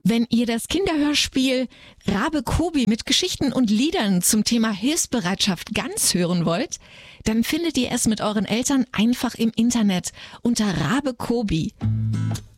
Wenn ihr das Kinderhörspiel Rabe Kobi mit Geschichten und Liedern zum Thema Hilfsbereitschaft ganz hören wollt, dann findet ihr es mit euren Eltern einfach im Internet unter Rabe Kobi.